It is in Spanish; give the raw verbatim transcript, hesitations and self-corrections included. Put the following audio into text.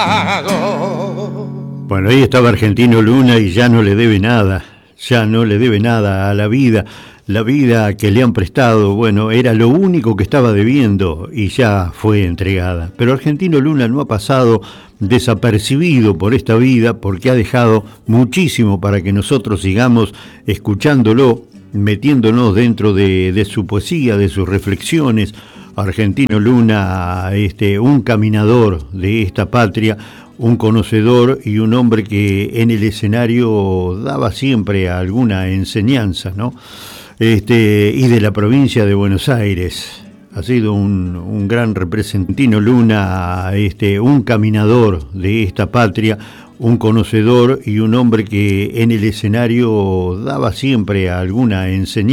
Bueno, ahí estaba Argentino Luna y ya no le debe nada, ya no le debe nada a la vida. La vida que le han prestado, bueno, era lo único que estaba debiendo y ya fue entregada. Pero Argentino Luna no ha pasado desapercibido por esta vida porque ha dejado muchísimo para que nosotros sigamos escuchándolo, metiéndonos dentro de, de su poesía, de sus reflexiones. Argentino Luna, este, un caminador de esta patria, un conocedor y un hombre que en el escenario daba siempre alguna enseñanza, ¿no? Este, y de la provincia de Buenos Aires. Ha sido un, un gran representante. Luna, este, un caminador de esta patria, un conocedor y un hombre que en el escenario daba siempre alguna enseñanza.